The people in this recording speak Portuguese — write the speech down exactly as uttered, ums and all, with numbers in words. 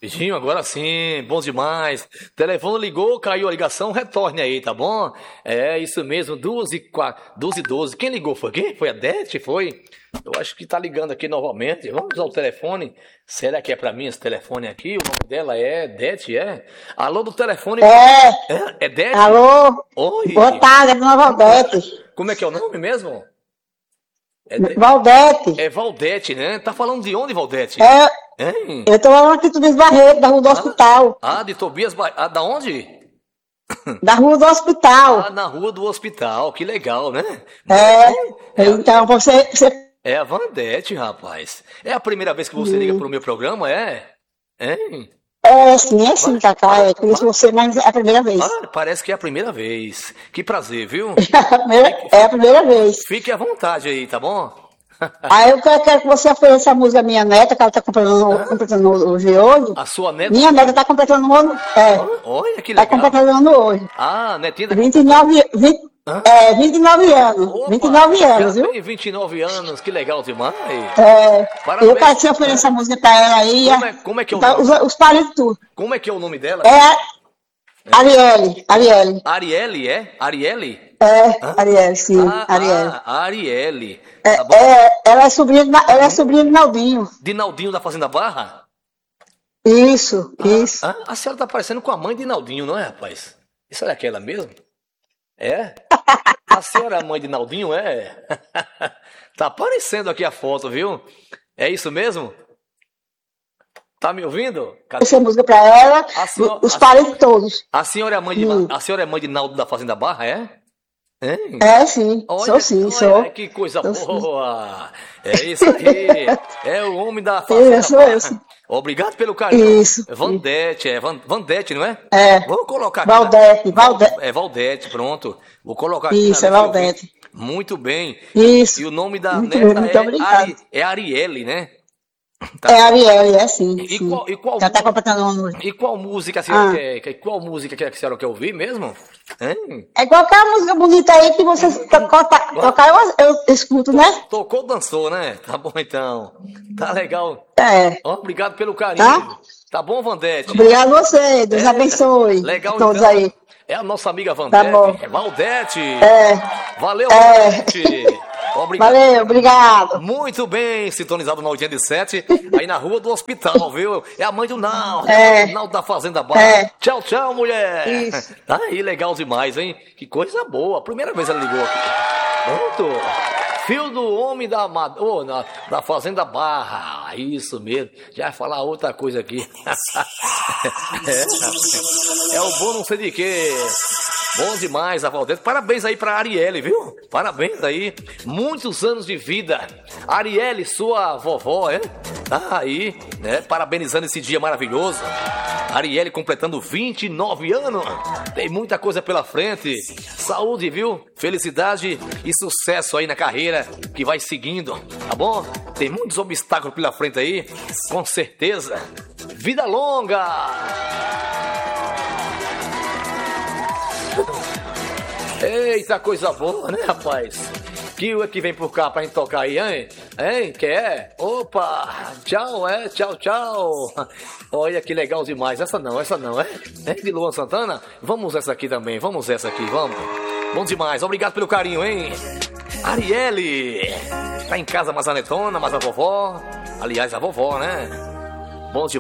Vizinho, agora sim, bom demais. Telefone ligou, caiu a ligação, retorne aí, tá bom? É isso mesmo, duas e quatro, duas e doze. Quem ligou foi quem? Foi a Dete? Foi? Eu acho que tá ligando aqui novamente. Vamos usar o telefone. Será que é pra mim esse telefone aqui? O nome dela é Dete, é? Alô do telefone? É. É, é Dete? Alô? Oi. Boa tarde, é Dona Valdete. Como é que é o nome mesmo? É, de... Valdete. é Valdete, né? Tá falando de onde, Valdete? É. Hein? Eu tô lá aqui Tobias Barreto, da rua do Ah, hospital. ah, de Tobias Ba... Ah, da onde? Da rua do hospital. Ah, na rua do hospital, que legal, né? É. É, Então, você. você... é a Vandete, rapaz. É a primeira vez que você liga pro meu programa, é? Hein? É, sim, é sim, Cacá. É, conheço você, mas é a primeira vez. Ah, parece que é a primeira vez. Que prazer, viu? É a primeira, é a primeira vez. Fique à vontade aí, tá bom? Aí eu quero, quero que você ofereça a música à minha neta, que ela está completando, completando hoje hoje. A sua neta? Minha neta está completando um ano. É. Olha que Está legal. completando hoje. Ah, netinha da... vinte e nove, vinte, é, vinte e nove anos. Opa, vinte e nove anos, já viu? tem vinte e nove anos, que legal demais. É. Parabéns. Eu quero que você ofereça a música para ela aí. Como é, como é que é o Então, os, nome? os parentes tudo. Como é que é o nome dela? É Arielle. Arielle. Arielle, é? Arielle? É, Arielle, sim. Ah, Arielle. ah, Arielle. É, Tá bom. é, ela é sobrinha, de Na- ela é sobrinha de Naldinho. Dinaldinho da Fazenda Barra? Isso, isso. Ah, a senhora tá parecendo com a mãe de Naldinho, não é, rapaz? Isso é aquela mesmo? É? A senhora é a mãe de Naldinho, é? Tá aparecendo aqui a foto, viu? É isso mesmo? Tá me ouvindo? Cadê? Essa música para ela, A senhora- os a- parentes todos. A senhora é a mãe de, Hum. a senhora é mãe de Naldo da Fazenda Barra, é? Hein? É, sim. Olha, Sou sim, olha, sou. que coisa Sou sim. boa! É isso aí! É o homem da Fazenda Eu sou Barra. eu, sim. Obrigado pelo carinho. Isso. Vandete, é Van, Vandete, não é? É. Vou colocar aqui. Valdete, na- Valdete. É Valdete, pronto. Vou colocar aqui. Isso, na é lista de Valdete. ouvintes. Muito bem. Isso. E o nome da Muito neta bem, muito é, obrigado. Ari, é Arielle, né? Tá. É Arielle, é sim. E sim. qual- e qual- Já tá completando um ano. E qual música a senhora Ah. quer? quer- Qual música que a senhora quer ouvir mesmo? Hein? É qualquer música bonita aí que você tocar, tocar eu, eu escuto, né? Tocou, dançou, né? Tá bom então. Tá legal. É. Ó, obrigado pelo carinho. Tá? Tá bom, Vandete? Obrigado a você. Deus É, abençoe. Legal, a todos então. aí. É a nossa amiga Tá Vandete. bom. Valdete. É. Valeu, É. Vandete. Obrigado. Valeu, obrigado. Muito bem, sintonizado no oitenta e sete, aí na rua do hospital, viu? É a mãe do Naldo, É. Naldo da Fazenda Barra. É. Tchau, tchau, mulher. Isso. Tá aí, legal demais, hein? Que coisa boa. Primeira vez ela ligou aqui. Pronto. Filho do homem da, Mad- oh, na- da Fazenda Barra. Isso mesmo. Já ia falar outra coisa aqui. é, é o bom não sei de quê. Bom demais, a Valdete. Parabéns aí pra Arielle, viu? Parabéns aí. Muitos anos de vida. Arielle, sua vovó, é? Tá aí, né? Parabenizando esse dia maravilhoso. Arielle completando vinte e nove anos. Tem muita coisa pela frente. Saúde, viu? Felicidade e sucesso aí na carreira que vai seguindo, tá bom? Tem muitos obstáculos pela frente aí, com certeza. Vida longa! Eita, coisa boa, né, rapaz? Que o que vem por cá pra gente tocar aí, hein? Hein? Quer? Opa! Tchau, é? Tchau, tchau! Olha que legal demais. Essa não, essa não, é? É de Luan Santana? Vamos essa aqui também, vamos essa aqui, vamos. Bom demais, obrigado pelo carinho, hein? Arielle! Tá em casa, mas a netona, mas a vovó. Aliás, a vovó, né? Bom demais.